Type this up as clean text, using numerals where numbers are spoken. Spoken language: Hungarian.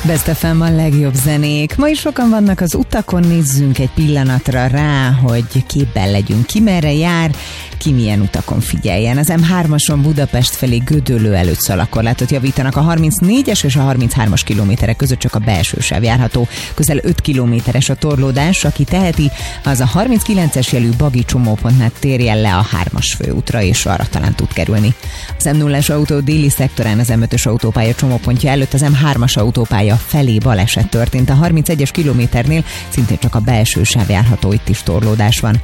Best FM a legjobb zenék. Ma is sokan vannak az utakon, nézzünk egy pillanatra rá, hogy képben legyünk, ki merre jár, ki milyen utakon figyeljen. Az M3-ason Budapest felé Gödöllő előtt szalagkorlátot javítanak, a 34-es és a 33-as kilométerek között csak a belső sáv járható. Közel 5 kilométeres a torlódás, aki teheti, az a 39-es jelű Bagi csomópontnál térjen le a 3-as főútra, és arra talán tud kerülni. Az M0-as autó déli szektorán az M5-ös autópálya csomópontja előtt az M3-as autópálya felé baleset történt. A 31-es kilométernél szintén csak a belső sáv járható, itt is torlódás van.